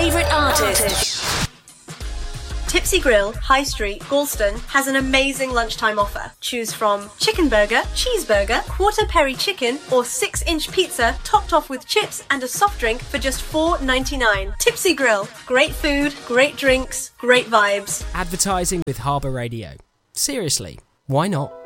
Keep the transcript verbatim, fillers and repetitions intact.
favourite artist. Tipsy Grill, High Street, Galston has an amazing lunchtime offer. Choose from chicken burger, cheeseburger, quarter peri chicken or six inch pizza topped off with chips and a soft drink for just four ninety-nine. Tipsy Grill, great food, great drinks, great vibes. Advertising with Harbour Radio. Seriously, why not?